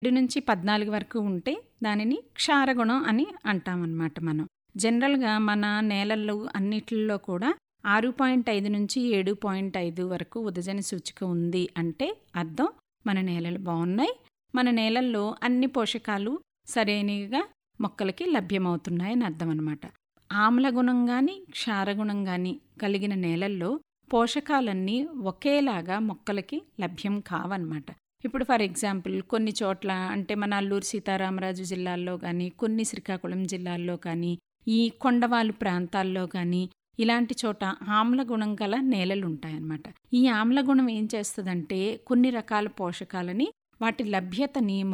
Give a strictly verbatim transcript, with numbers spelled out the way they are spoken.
ఏడు నుంచి పద్నాలుగు వరకు ఉంటే దానిని క్షారగుణం అని అంటామన్నమాట మనం. జనరల్‌గా మన నేలల్లో అన్నిటిల్లో కూడా ఆరు పాయింట్ ఐదు నుంచి ఏడు పాయింట్ ఐదు వరకు ఉదజన సూచిక ఉంది అంటే అర్థం మన నేలలు బాగున్నాయి. మన నేలల్లో అన్ని పోషకాలు సరైనవిగా మొక్కలకి లభ్యమవుతున్నాయని అర్థం అన్నమాట. ఆమ్లగుణం గాని, క్షారగుణం గాని కలిగిన నేలల్లో పోషకాలన్నీ ఒకేలాగా మొక్కలకి లభ్యం కావన్నమాట. ఇప్పుడు ఫర్ ఎగ్జాంపుల్ కొన్ని చోట్ల అంటే మన అల్లూరు సీతారామరాజు జిల్లాల్లో కానీ, కొన్ని శ్రీకాకుళం జిల్లాల్లో కానీ, ఈ కొండవాలు ప్రాంతాల్లో కానీ ఇలాంటి చోట ఆమ్లగుణం గల నేలలు ఉంటాయన్నమాట. ఈ ఆమ్లగుణం ఏం చేస్తుందంటే కొన్ని రకాల పోషకాలని వాటి లభ్యతని